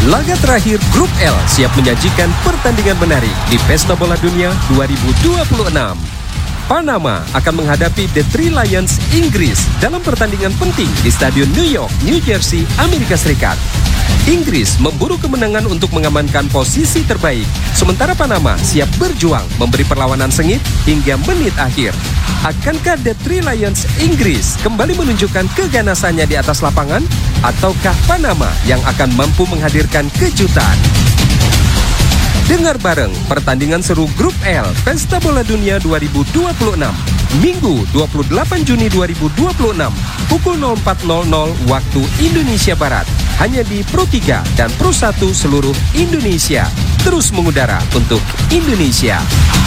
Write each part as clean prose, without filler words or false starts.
Laga terakhir Grup L siap menyajikan pertandingan menarik di Pesta Bola Dunia 2026. Panama akan menghadapi The Three Lions Inggris dalam pertandingan penting di Stadion New York, New Jersey, Amerika Serikat. Inggris memburu kemenangan untuk mengamankan posisi terbaik, sementara Panama siap berjuang memberi perlawanan sengit hingga menit akhir. Akankah The Three Lions Inggris kembali menunjukkan keganasannya di atas lapangan, ataukah Panama yang akan mampu menghadirkan kejutan? Dengar bareng pertandingan seru Grup L Pesta Bola Dunia 2026 Minggu 28 Juni 2026 pukul 04.00 waktu Indonesia Barat, hanya di Pro 3 dan Pro 1 seluruh Indonesia. Terus mengudara untuk Indonesia.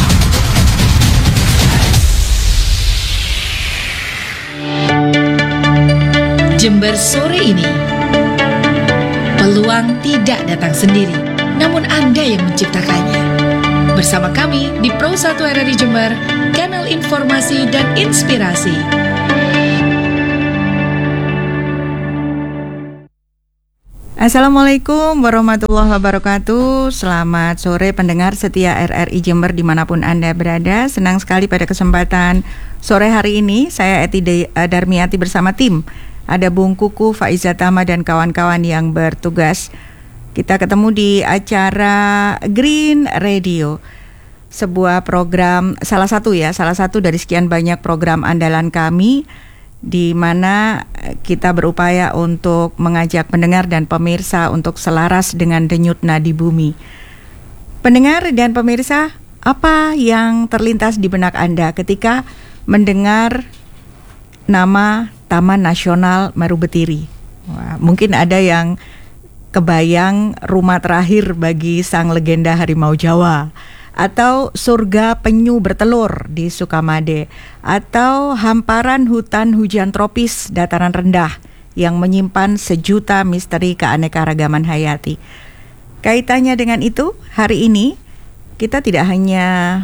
Jember sore ini, peluang tidak datang sendiri, namun Anda yang menciptakannya. Bersama kami di Pro 1 RRI Jember, kanal informasi dan inspirasi. Assalamualaikum warahmatullahi wabarakatuh. Selamat sore pendengar setia RRI Jember dimanapun Anda berada. Senang sekali pada kesempatan sore hari ini saya Eti Darmiati bersama tim. Ada Bung Kuku, Faiza Tama dan kawan-kawan yang bertugas. Kita ketemu di acara Green Radio, sebuah program salah satu dari sekian banyak program andalan kami, di mana kita berupaya untuk mengajak pendengar dan pemirsa untuk selaras dengan denyut nadi bumi. Pendengar dan pemirsa, apa yang terlintas di benak Anda ketika mendengar nama Taman Nasional Meru Betiri? Wah, mungkin ada yang kebayang rumah terakhir bagi sang legenda harimau Jawa, atau surga penyu bertelur di Sukamade, atau hamparan hutan hujan tropis dataran rendah yang menyimpan sejuta misteri keanekaragaman hayati. Kaitannya dengan itu, hari ini kita tidak hanya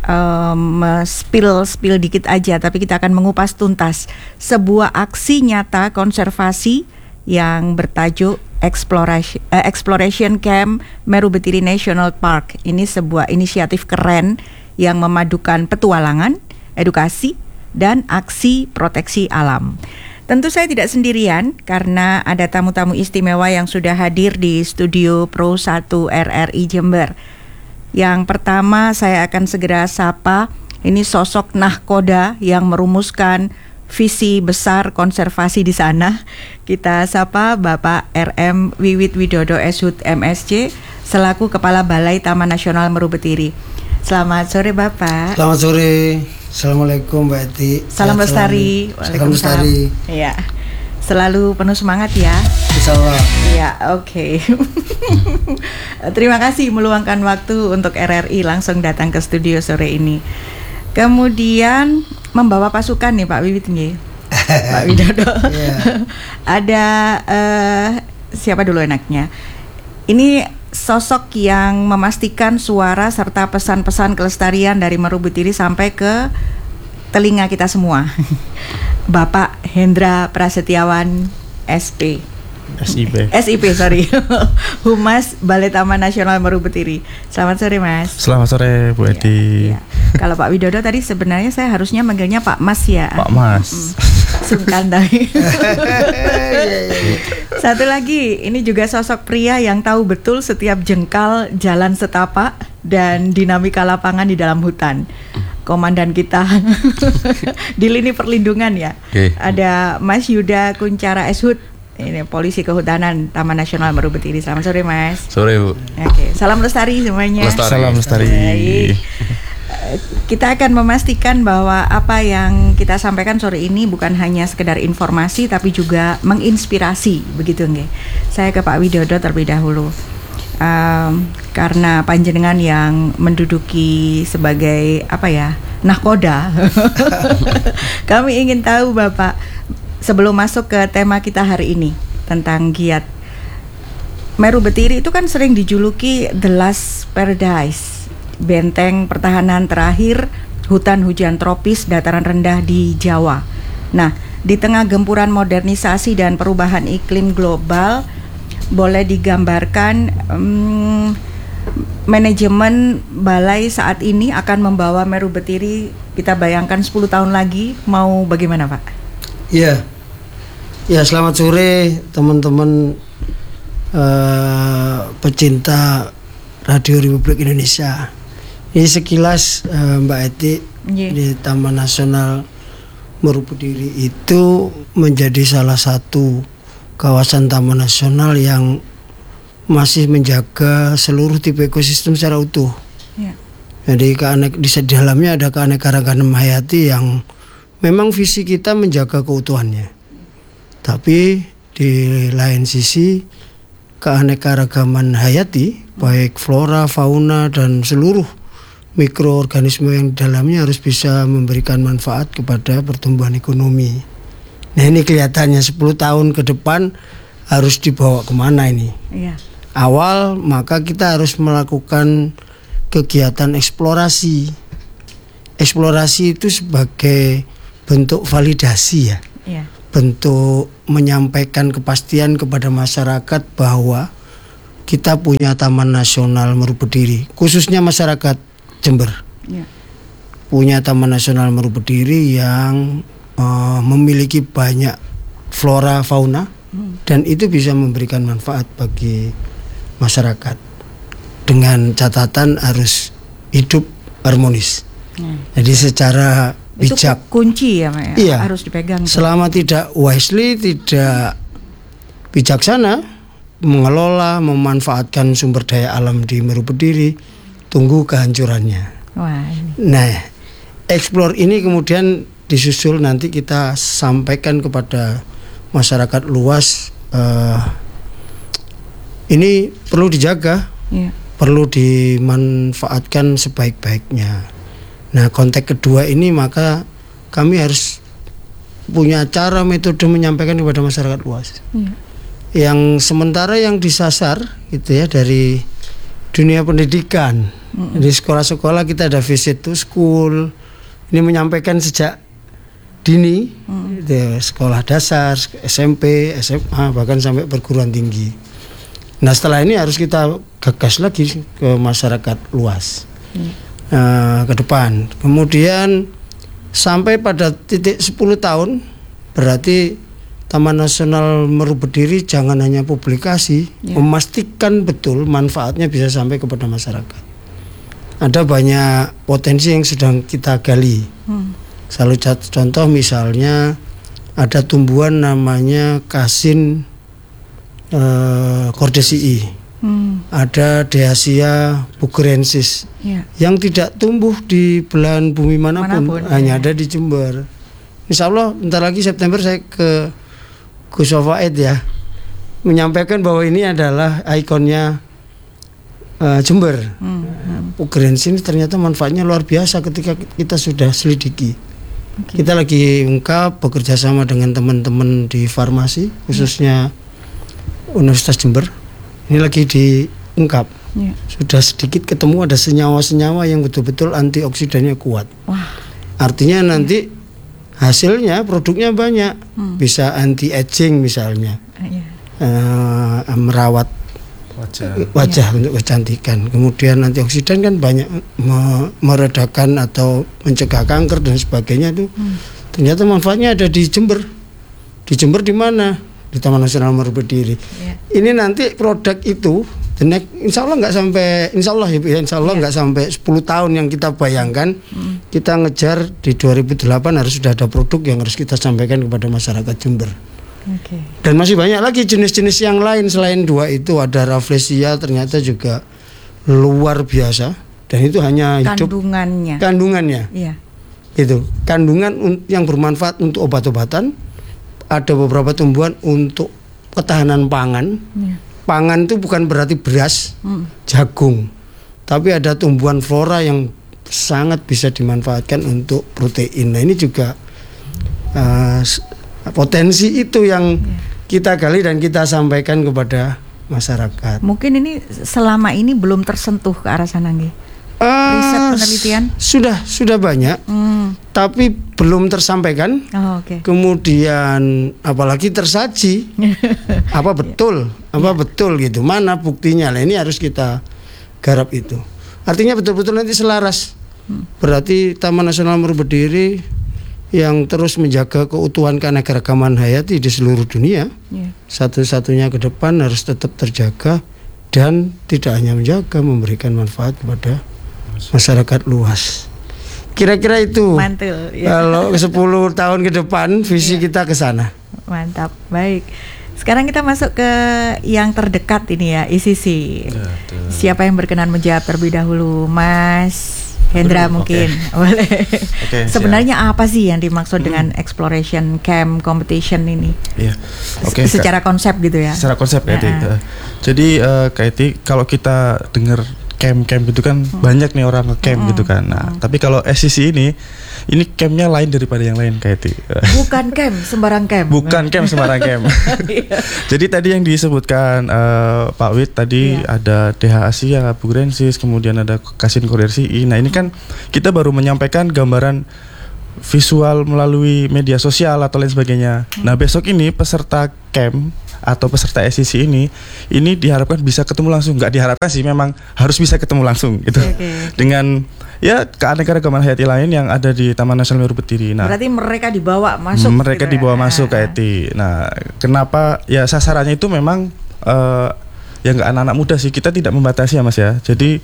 spill dikit aja, tapi kita akan mengupas tuntas sebuah aksi nyata konservasi yang bertajuk Exploration Camp Meru Betiri National Park. Ini sebuah inisiatif keren yang memadukan petualangan, edukasi, dan aksi proteksi alam. Tentu saya tidak sendirian karena ada tamu-tamu istimewa yang sudah hadir di studio Pro 1 RRI Jember. Yang pertama saya akan segera sapa, ini sosok nahkoda yang merumuskan visi besar konservasi di sana. Kita sapa Bapak RM Wiwit Widodo SHUT MSc selaku Kepala Balai Taman Nasional Meru Betiri. Selamat sore Bapak. Selamat sore. Assalamualaikum Mbak Eti. Salam lestari. Salam lestari. Iya. Selalu penuh semangat ya. Insyaallah. Iya, oke. Terima kasih meluangkan waktu untuk RRI langsung datang ke studio sore ini. Kemudian membawa pasukan nih Pak Wiwit nih. Pak Widodo. Yeah. Ada siapa dulu enaknya? Ini sosok yang memastikan suara serta pesan-pesan kelestarian dari Meru Betiri sampai ke telinga kita semua. Bapak Hendra Prasetyawan SP. SIP, sorry. Humas Balai Taman Nasional Meru Betiri. Selamat sore Mas. Selamat sore Bu Edi. Ya. Kalau Pak Widodo tadi sebenarnya saya harusnya manggilnya Pak Mas ya. Pak Mas. Sungkan tadi. Satu lagi, ini juga sosok pria yang tahu betul setiap jengkal jalan setapak dan dinamika lapangan di dalam hutan. Komandan kita di lini perlindungan ya. Okay. Ada Mas Yuda Kuncara SHUT. Ini polisi kehutanan Taman Nasional Meru Betiri. Selamat sore Mas. Sore Bu. Oke, salam lestari semuanya. Salam lestari. Baik. Kita akan memastikan bahwa apa yang kita sampaikan sore ini bukan hanya sekedar informasi tapi juga menginspirasi, begitu nggih. Saya ke Pak Widodo terlebih dahulu. Karena panjenengan yang menduduki sebagai nahkoda. Kami ingin tahu Bapak, sebelum masuk ke tema kita hari ini tentang giat Meru Betiri itu kan sering dijuluki The Last Paradise, benteng pertahanan terakhir hutan hujan tropis dataran rendah di Jawa. Nah, di tengah gempuran modernisasi dan perubahan iklim global, boleh digambarkan manajemen balai saat ini akan membawa Meru Betiri, kita bayangkan 10 tahun lagi mau bagaimana Pak? Ya, selamat sore teman-teman pecinta Radio Republik Indonesia. Ini sekilas Mbak Eti, di Taman Nasional Meru Betiri itu menjadi salah satu kawasan taman nasional yang masih menjaga seluruh tipe ekosistem secara utuh. Ya. Jadi di dalamnya ada keanekaragaman hayati yang memang visi kita menjaga keutuhannya. Tapi di lain sisi keanekaragaman hayati, baik flora, fauna dan seluruh mikroorganisme yang di dalamnya harus bisa memberikan manfaat kepada pertumbuhan ekonomi. Nah ini kelihatannya 10 tahun ke depan harus dibawa kemana ini? Iya. Awal maka kita harus melakukan kegiatan eksplorasi. Eksplorasi itu sebagai bentuk validasi ya. Iya. Bentuk menyampaikan kepastian kepada masyarakat bahwa kita punya Taman Nasional Meru Betiri, khususnya masyarakat Jember. Ya. Punya Taman Nasional Meru Betiri yang memiliki banyak flora fauna dan itu bisa memberikan manfaat bagi masyarakat dengan catatan harus hidup harmonis. Jadi secara bijak. Itu kunci ya, Pak, iya, harus dipegang. Selama tidak wisely, tidak bijaksana mengelola, memanfaatkan sumber daya alam di Meru Betiri, tunggu kehancurannya. Wah. Nah, explore ini kemudian disusul nanti kita sampaikan kepada masyarakat luas. Ini perlu dijaga, perlu dimanfaatkan sebaik-baiknya. Nah, konteks kedua ini maka kami harus punya cara metode menyampaikan kepada masyarakat luas. Yang sementara yang disasar gitu ya dari dunia pendidikan. Di sekolah-sekolah kita ada visit to school. Ini menyampaikan sejak dini, gitu, sekolah dasar, SMP, SMA, bahkan sampai perguruan tinggi. Nah setelah ini harus kita gagas lagi ke masyarakat luas ke depan. Kemudian sampai pada titik 10 tahun berarti Taman Nasional Meru Betiri jangan hanya publikasi, memastikan betul manfaatnya bisa sampai kepada masyarakat. Ada banyak potensi yang sedang kita gali. Salah satu contoh misalnya ada tumbuhan namanya Casin cordesii, ada Deasia bukerensis yang tidak tumbuh di belahan bumi manapun hanya ada di Jember. Insya Allah bentar lagi September saya ke Gus Faid ya, menyampaikan bahwa ini adalah ikonnya Jember. Bukerensis ini ternyata manfaatnya luar biasa ketika kita sudah selidiki. Kita lagi ungkap bekerja sama dengan teman-teman di farmasi khususnya Universitas Jember. Ini lagi diungkap. Sudah sedikit ketemu ada senyawa-senyawa yang betul-betul antioksidannya kuat. Artinya nanti hasilnya produknya banyak. Bisa anti aging misalnya. Merawat wajah untuk kecantikan. Kemudian antioksidan kan banyak meredakan atau mencegah kanker dan sebagainya itu. Ternyata manfaatnya ada di Jember. Di Jember di mana? Di Taman Nasional Meru Betiri. Ini nanti produk itu insya Allah nggak sampai 10 tahun yang kita bayangkan. Kita ngejar di 2008 harus sudah ada produk yang harus kita sampaikan kepada masyarakat Jember. Dan masih banyak lagi jenis-jenis yang lain selain dua itu. Ada Rafflesia ternyata juga luar biasa dan itu hanya hidup kandungannya. Itu kandungan yang bermanfaat untuk obat-obatan. Ada beberapa tumbuhan untuk ketahanan pangan. Pangan itu bukan berarti beras, jagung, tapi ada tumbuhan flora yang sangat bisa dimanfaatkan untuk protein. Nah ini juga potensi itu yang kita gali dan kita sampaikan kepada masyarakat. Mungkin ini selama ini belum tersentuh ke arah sana, nggih? riset penelitian? Sudah banyak, tapi belum tersampaikan. Oh, oke. Kemudian apalagi tersaji, apa betul gitu, mana buktinya? Nah, ini harus kita garap itu. Artinya betul-betul nanti selaras. Berarti Taman Nasional Meru Berdiri yang terus menjaga keutuhan keanekaragaman hayati di seluruh dunia, satu-satunya ke depan harus tetap terjaga dan tidak hanya menjaga, memberikan manfaat kepada masyarakat luas. Kira-kira itu. Mantul, ya. Kalau 10 tahun ke depan visi kita ke sana. Mantap, baik. Sekarang kita masuk ke yang terdekat ini ya, ICC. Siapa yang berkenan menjawab terlebih dahulu, Mas Hendra mungkin? Boleh. Sebenarnya apa sih yang dimaksud dengan exploration camp competition ini? Iya. Secara konsep gitu ya. Secara konsep ya. Jadi Kak Eti, kalau kita dengar camp itu kan banyak nih orang nge-camp gitu kan. Nah, tapi kalau SCC ini campnya lain daripada yang lain Kak Eti. Bukan camp sembarang camp. Bukan camp sembarang camp. Jadi tadi yang disebutkan Pak Wit tadi ada DH Asia, Bugrensis, kemudian ada Kasin Korea CI. Nah, ini kan kita baru menyampaikan gambaran visual melalui media sosial atau lain sebagainya. Nah, besok ini peserta camp atau peserta SCC ini diharapkan bisa ketemu langsung. Nggak diharapkan sih, memang harus bisa ketemu langsung gitu. Dengan ya keanekaragaman hayati lain yang ada di Taman Nasional Meru Berdiri. Nah, berarti mereka dibawa masuk. Mereka gitu dibawa masuk Kak Eti. Nah, kenapa ya sasarannya itu memang ya nggak anak-anak muda sih, kita tidak membatasi ya Mas ya. Jadi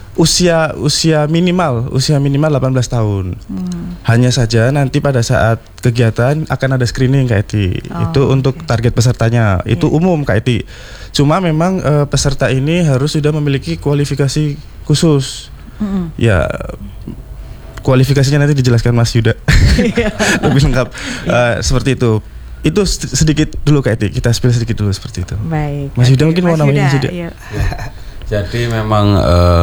usia minimal 18 tahun. Hanya saja nanti pada saat kegiatan akan ada screening Kak Eti. Itu untuk target pesertanya. Itu umum Kak Eti. Cuma memang peserta ini harus sudah memiliki kualifikasi khusus. Ya, kualifikasinya nanti dijelaskan Mas Yuda lebih lengkap. Seperti itu. Itu sedikit dulu Kak Eti, kita spill sedikit dulu seperti itu. Baik. Mas Yuda mungkin mau nambahin Mas Yuda. Jadi memang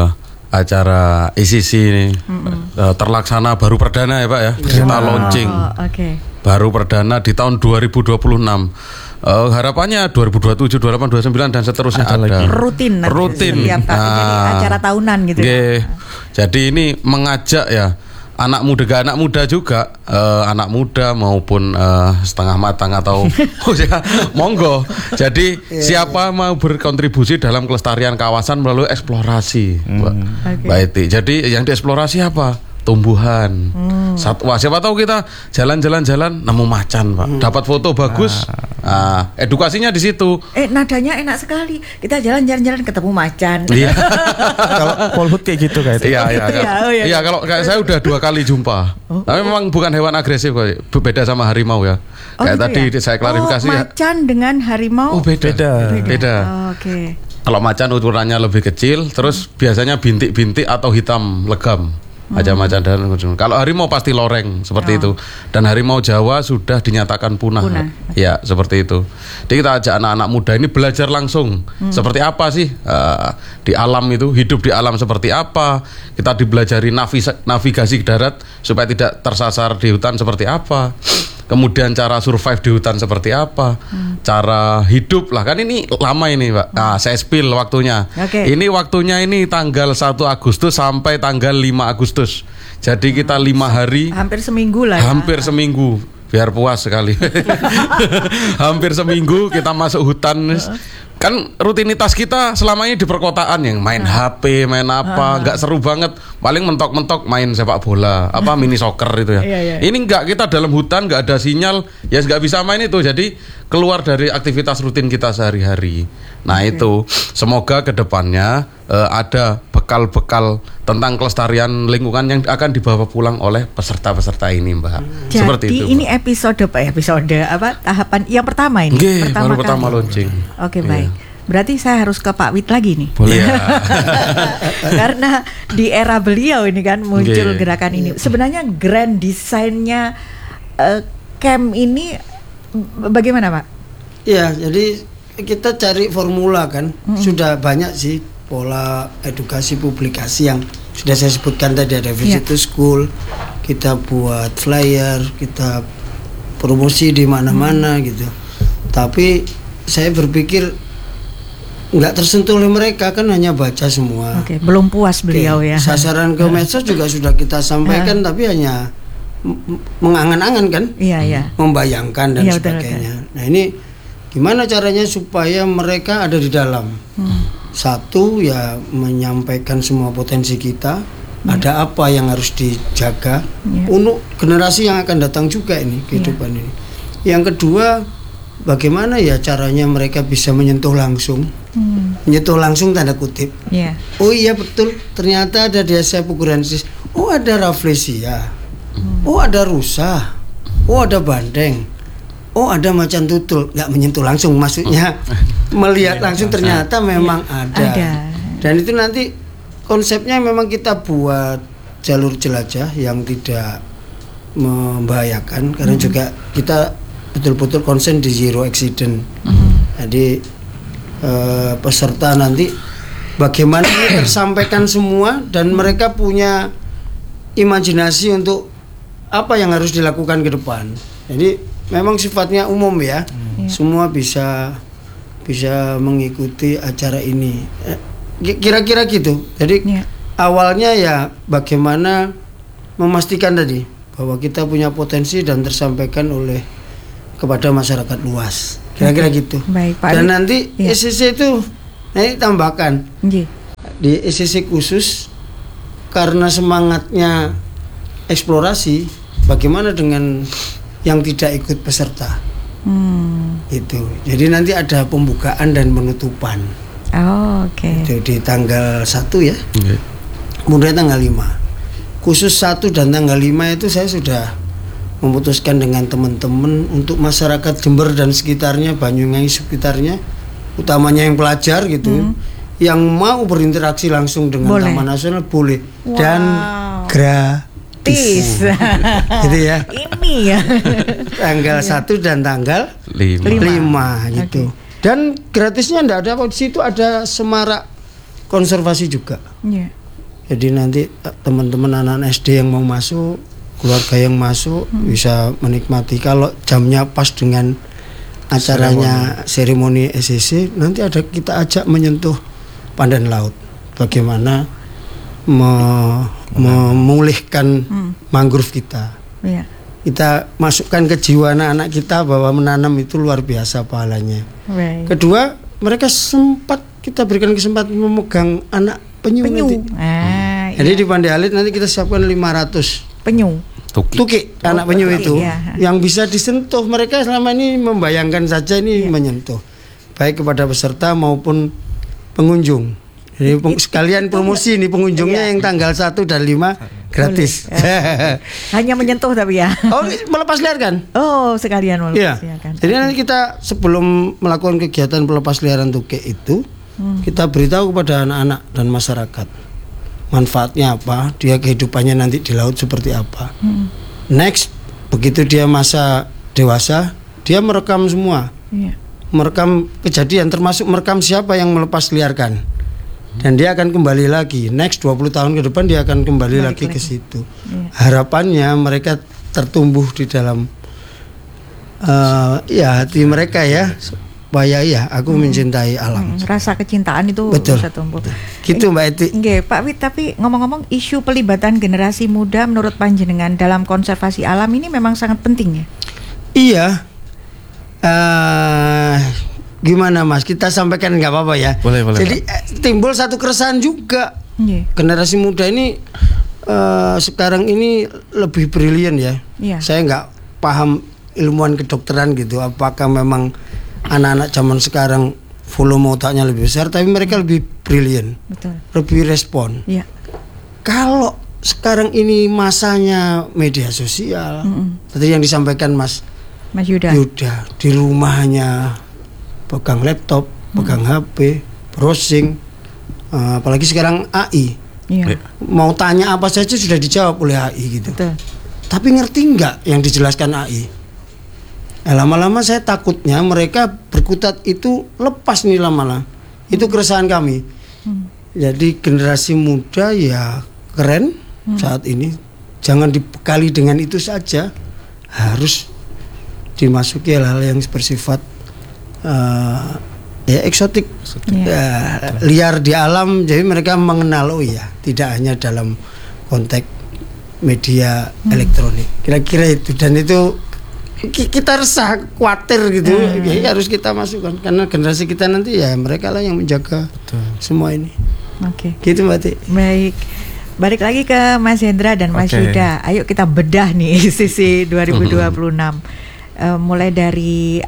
acara ICC ini terlaksana baru perdana ya Pak ya. Kita launching. Baru perdana di tahun 2026. Harapannya 2027, 2028, 2029 dan seterusnya ada. Rutin. Setiap jadi acara tahunan gitu. Jadi ini mengajak ya anak muda juga, anak muda maupun setengah matang atau monggo. Jadi siapa mau berkontribusi dalam kelestarian kawasan melalui eksplorasi, Mbak Eti. Jadi yang dieksplorasi apa? Tumbuhan, satwa. Siapa tahu kita jalan-jalan nemu macan, Pak. Dapat foto bagus. Edukasinya di situ. Nadanya enak sekali. Kita jalan-jalan ketemu macan. Iya. Kalau Polhut kayak gitu kayak itu. Iya, kalau kayak saya udah 2 kali jumpa. Tapi memang bukan hewan agresif kok. Beda sama harimau ya. Kayak tadi saya klarifikasi ya. Macan dengan harimau. Beda. Oke. Kalau macan ukurannya lebih kecil, terus biasanya bintik-bintik atau hitam legam. Aja macan dan kalau harimau pasti loreng seperti itu, dan harimau Jawa sudah dinyatakan punah. Ya seperti itu. Jadi kita ajak anak-anak muda ini belajar langsung seperti apa sih di alam itu, hidup di alam seperti apa. Kita dibelajari navigasi darat supaya tidak tersasar di hutan seperti apa. Kemudian cara survive di hutan seperti apa, cara hidup lah, kan ini lama ini Pak. Nah, saya spill waktunya. Ini waktunya ini tanggal 1 Agustus sampai tanggal 5 Agustus. Jadi kita 5 hari. Hampir seminggu lah. Hampir seminggu. Biar puas sekali. Hampir seminggu kita masuk hutan. Kan rutinitas kita selama ini di perkotaan yang main HP, main apa, nggak seru banget. Paling mentok-mentok main sepak bola, apa mini soccer itu ya. Ini nggak, kita dalam hutan nggak ada sinyal, ya nggak bisa main itu. Jadi keluar dari aktivitas rutin kita sehari-hari. Nah itu semoga kedepannya ada bekal-bekal tentang kelestarian lingkungan yang akan dibawa pulang oleh peserta-peserta ini, Mbak. Jadi seperti itu, ini Mbak. episode apa tahapan yang pertama ini? Pertama launching. Oke, baik. Berarti saya harus ke Pak Wit lagi nih. Boleh. Karena di era beliau ini kan muncul gerakan ini. Sebenarnya grand desainnya camp ini bagaimana, Pak? Ya, jadi kita cari formula kan. Sudah banyak sih pola edukasi publikasi yang sudah saya sebutkan tadi, ada visit to school, kita buat flyer, kita promosi di mana-mana gitu. Tapi saya berpikir nggak tersentuh oleh mereka, kan hanya baca semua. Oke, belum puas beliau ya. Sasaran ke medsos juga sudah kita sampaikan, tapi hanya mengangan-angan kan, membayangkan dan sebagainya. Nah ini gimana caranya supaya mereka ada di dalam? Satu ya menyampaikan semua potensi kita, ada apa yang harus dijaga untuk generasi yang akan datang juga ini kehidupan ini. Yang kedua, bagaimana ya caranya mereka bisa menyentuh langsung, menyentuh langsung tanda kutip. Oh iya betul, ternyata ada Desa Pukurensis, oh ada Rafflesia. Oh ada rusa, oh ada bandeng, oh ada macan tutul. Nggak menyentuh langsung, maksudnya melihat langsung ternyata memang ada. Dan itu nanti konsepnya memang kita buat jalur jelajah yang tidak membahayakan, karena juga kita betul-betul konsen di zero accident. Jadi peserta nanti bagaimana ini tersampaikan semua, dan mereka punya imajinasi untuk apa yang harus dilakukan ke depan. Jadi memang sifatnya umum ya, semua bisa mengikuti acara ini. Kira-kira gitu. Jadi awalnya ya bagaimana memastikan tadi bahwa kita punya potensi dan tersampaikan oleh kepada masyarakat luas. Kira-kira gitu. Baik, Pak. Dan nanti SCC itu nanti tambahkan di SCC khusus, karena semangatnya eksplorasi, bagaimana dengan yang tidak ikut peserta? Itu. Jadi nanti ada pembukaan dan penutupan. Itu di tanggal 1 ya. Kemudian tanggal 5. Khusus 1 dan tanggal 5 itu saya sudah memutuskan dengan teman-teman untuk masyarakat Jember dan sekitarnya, Banyuwangi sekitarnya, utamanya yang pelajar gitu, yang mau berinteraksi langsung dengan Taman Nasional boleh. Dan gratis. Gitu ya. Ini ya. Tanggal 1 dan tanggal 5 gitu. Dan gratisnya enggak ada, di situ ada semarak konservasi juga. Jadi nanti teman-teman anak SD yang mau masuk, keluarga yang masuk bisa menikmati. Kalau jamnya pas dengan acaranya seremoni SCC, nanti ada kita ajak menyentuh pandan laut. Bagaimana memulihkan mangrove kita. Kita masukkan ke jiwa anak-anak kita bahwa menanam itu luar biasa pahalanya. Kedua, kita berikan kesempatan memegang anak penyu. Nanti. Jadi di Pandai Alit nanti kita siapkan 500 penyu. Tuki anak penyu itu yang bisa disentuh. Mereka selama ini membayangkan saja, ini menyentuh, baik kepada peserta maupun pengunjung. Jadi sekalian promosi ini pengunjungnya yang tanggal 1 dan 5 gratis. Hanya menyentuh tapi ya. Oh, melepas liarkan. Oh, sekalian melepas liarkan. Jadi nanti kita sebelum melakukan kegiatan pelepas liaran tuke itu, kita beritahu kepada anak-anak dan masyarakat manfaatnya apa, dia kehidupannya nanti di laut seperti apa. Next, begitu dia masa dewasa, dia merekam semua. Merekam kejadian, termasuk merekam siapa yang melepas liarkan. Dan dia akan kembali lagi. Next 20 tahun ke depan dia akan kembali lagi ke situ. Harapannya mereka tertumbuh di dalam hati mereka ya, supaya aku mencintai alam. Rasa kecintaan itu bisa tumbuh. Gitu Mbak Eti. Pak Wit, tapi ngomong-ngomong isu pelibatan generasi muda menurut panjenengan dalam konservasi alam ini memang sangat penting ya? Iya. Gimana Mas, kita sampaikan nggak apa-apa ya. Boleh. Jadi timbul satu keresahan juga. Generasi muda ini sekarang ini lebih brilian ya. Saya nggak paham ilmuwan kedokteran gitu, apakah memang anak-anak zaman sekarang volume otaknya lebih besar, tapi mereka lebih brilian, lebih respon. Kalau sekarang ini masanya media sosial, tadi yang disampaikan Mas Yuda, di rumahnya pegang laptop, pegang HP, browsing, apalagi sekarang AI. Mau tanya apa saja sudah dijawab oleh AI gitu. Tapi ngerti nggak yang dijelaskan AI? Lama-lama saya takutnya mereka berkutat itu lepas nih lama-lama. Itu keresahan kami. Jadi generasi muda ya keren saat ini. Jangan dibekali dengan itu saja. Harus dimasuki hal-hal yang bersifat ya eksotik, liar di alam. Jadi mereka mengenal tidak hanya dalam konteks media elektronik. Kira-kira itu, dan itu kita resah, khawatir gitu. Ya, harus kita masukkan karena generasi kita nanti ya mereka lah yang menjaga semua ini. Oke. Gitu Mbak Ti. Baik. Balik lagi ke Mas Hendra dan Mas Yuda. Ayo kita bedah nih sisi 2026. Mulai dari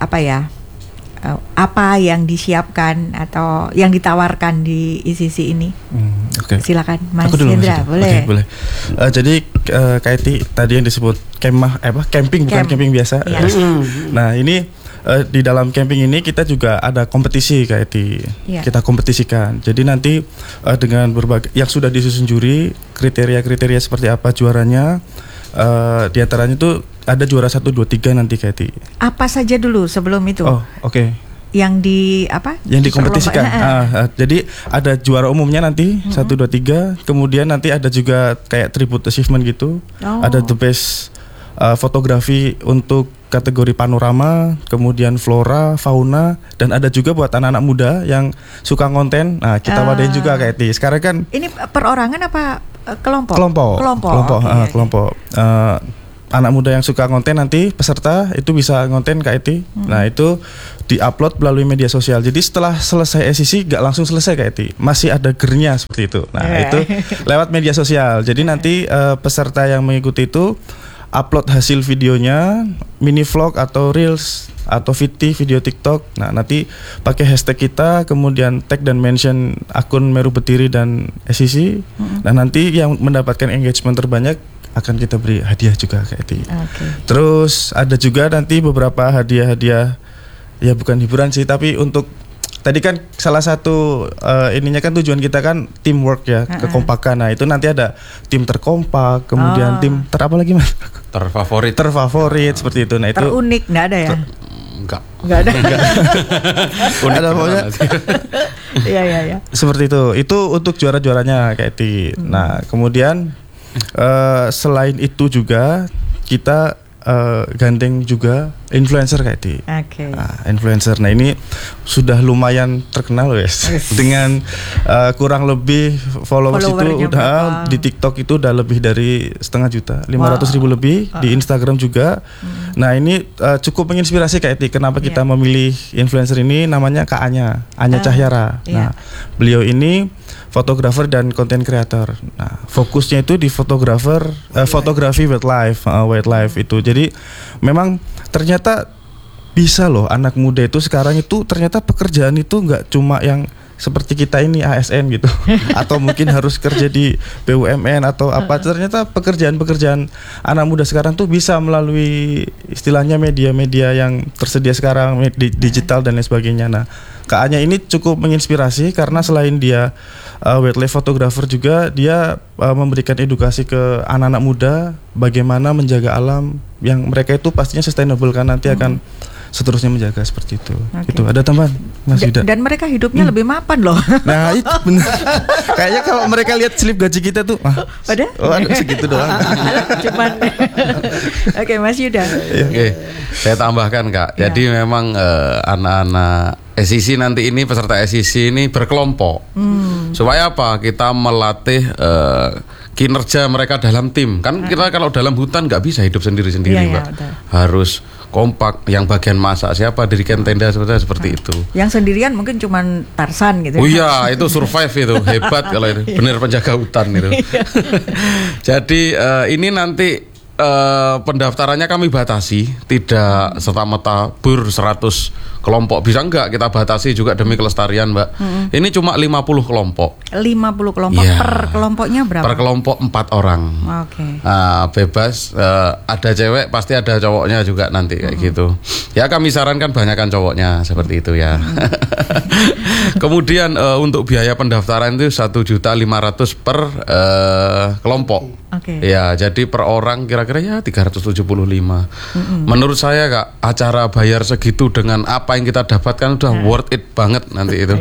apa yang disiapkan atau yang ditawarkan di ICC ini? Silakan Mas Hendra, boleh. Boleh. Jadi Kaiti tadi yang disebut camping bukan camping biasa. Nah ini di dalam camping ini kita juga ada kompetisi Kaiti. Kita kompetisikan. Jadi nanti dengan berbagai yang sudah disusun juri, kriteria-kriteria seperti apa juaranya. Di antaranya itu ada juara 1, 2, 3 nanti Kaiti. Apa saja dulu sebelum itu? Yang dikompetisikan. Jadi ada juara umumnya nanti 1, 2, 3. Kemudian nanti ada juga kayak tribute achievement gitu. Ada the best fotografi untuk kategori panorama, kemudian flora, fauna, dan ada juga buat anak-anak muda yang suka konten. Nah, kita wadain juga kayak ini. Sekarang kan ini perorangan apa kelompok? Kelompok. Anak muda yang suka konten nanti peserta itu bisa konten kayak itu. Nah, itu diupload melalui media sosial. Jadi setelah selesai SCC gak langsung selesai kayak itu. Masih ada gernya seperti itu. Nah, itu lewat media sosial. Jadi nanti peserta yang mengikuti itu upload hasil videonya, mini vlog atau reels atau video TikTok. Nah, nanti pakai hashtag kita, kemudian tag dan mention akun Meru Betiri dan SCC. Nah, nanti yang mendapatkan engagement terbanyak akan kita beri hadiah juga kayak itu. Terus ada juga nanti beberapa hadiah-hadiah, ya bukan hiburan sih, tapi untuk tadi kan salah satu ininya kan tujuan kita kan teamwork ya, kekompakan. Nah, itu nanti ada tim terkompak, kemudian tim apa lagi Mas? Terfavorit seperti itu. Nah, itu terunik enggak ada ya? Enggak ada. Ada pokoknya. Iya. Seperti itu. Itu untuk juara-juaranya kayak itu. Nah, kemudian selain itu juga kita gandeng juga influencer kayak di. Influencer. Nah, ini sudah lumayan terkenal dengan kurang lebih followers itu udah di TikTok itu udah lebih dari 500 juta, 500.000 lebih, di Instagram juga. Nah, ini cukup menginspirasi kayak di. Kenapa kita memilih influencer ini? Namanya Kak Anya Cahyara. Nah, beliau ini fotografer dan konten kreator. Nah, fokusnya itu di fotografi wildlife itu. Jadi memang ternyata bisa loh anak muda itu sekarang itu ternyata pekerjaan itu nggak cuma yang seperti kita ini ASN gitu atau mungkin harus kerja di BUMN atau apa. Ternyata pekerjaan anak muda sekarang tuh bisa melalui istilahnya media-media yang tersedia sekarang, digital dan lain sebagainya. Nah, Kak Anya ini cukup menginspirasi karena selain dia wildlife photographer juga dia memberikan edukasi ke anak-anak muda bagaimana menjaga alam yang mereka itu pastinya sustainable kan, nanti akan seterusnya menjaga seperti itu. Itu ada tambahan Mas Yuda. Dan mereka hidupnya lebih mapan loh. Nah, itu benar. Kayaknya kalau mereka lihat slip gaji kita tuh ada segitu doang. Cuman Oke, Mas Yuda. Oke, saya tambahkan Kak. Jadi memang anak-anak SCC nanti ini, peserta SCC ini berkelompok. Supaya apa? Kita melatih kinerja mereka dalam tim. Kan kita kalau dalam hutan nggak bisa hidup sendiri-sendiri, Mbak. Harus kompak, yang bagian masak siapa, dirikan tenda seperti itu. Yang sendirian mungkin cuman Tarsan gitu. Oh iya, itu survive itu, hebat kalau itu, bener penjaga hutan itu. Jadi ini nanti pendaftarannya kami batasi, tidak serta-merta 100 kelompok, bisa enggak kita batasi juga demi kelestarian, Mbak. Ini cuma 50 kelompok. 50 kelompok, per kelompoknya berapa? Per kelompok 4 orang. Nah, bebas, ada cewek pasti ada cowoknya juga nanti kayak gitu. Ya kami sarankan banyakkan cowoknya seperti itu ya. Kemudian untuk biaya pendaftaran itu 1.500.000 per kelompok. Ya, jadi per orang kira-kira ya 375. Menurut saya Kak, acara bayar segitu dengan apa yang kita dapatkan udah worth it banget nanti itu.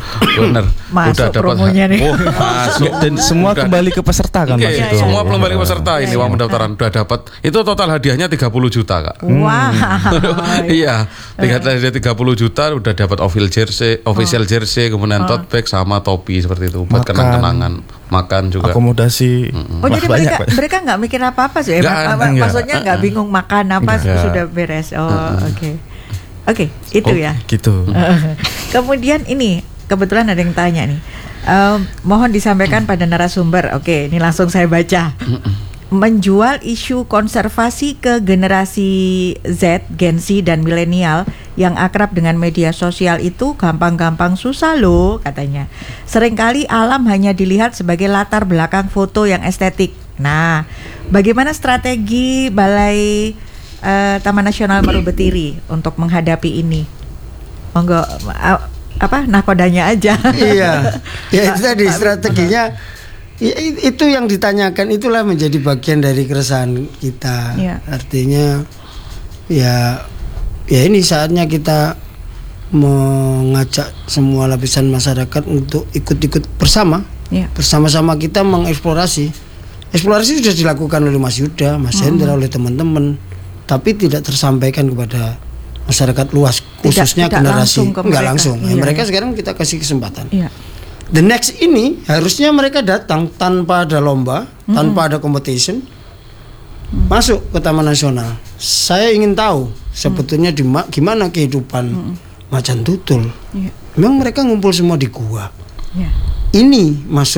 Bener. Masuk Udah dapat promonya nih. Oh, masuk. Dan semua kembali ke peserta kan Mas Iya, itu. semua kembali ke peserta ini uang pendaftaran udah dapat. Itu total hadiahnya 30 juta, Kak. Wah. Iya, hadiah 30 juta udah dapat official jersey, kemudian tote bag sama topi seperti itu buat Makan. kenang-kenangan, makan juga. Akomodasi. Oh jadi banyak, Pak. mereka nggak mikir apa-apa sih? Nggak, Maksudnya nggak bingung makan apa sudah beres. Oh oke, itu ya. Gitu. Kemudian ini kebetulan ada yang tanya nih. Mohon disampaikan pada narasumber. Oke, ini langsung saya baca. Menjual isu konservasi ke generasi Z, Gen Z dan milenial yang akrab dengan media sosial itu gampang-gampang susah loh katanya. Seringkali alam hanya dilihat sebagai latar belakang foto yang estetik. Nah, bagaimana strategi Balai Taman Nasional Meru-Betiri untuk menghadapi ini? Monggo nakodanya aja. Iya, ya itu tadi strateginya. Ya, itu yang ditanyakan, itulah menjadi bagian dari keresahan kita. Iya. Artinya ya ini saatnya kita mengajak semua lapisan masyarakat untuk ikut-ikut bersama. Iya. Bersama-sama kita mengeksplorasi. Eksplorasi sudah dilakukan oleh Mas Yuda, Mas Hendra, oleh teman-teman, tapi tidak tersampaikan kepada masyarakat luas, khususnya tidak generasi. langsung ke Enggak mereka. langsung. Iya, Mereka iya. sekarang kita kasih kesempatan. Iya. The next ini harusnya mereka datang tanpa ada lomba, tanpa ada competition, masuk ke Taman Nasional. Saya ingin tahu sebetulnya gimana kehidupan macan tutul. Iya. Memang mereka ngumpul semua di gua. Iya. Ini masuk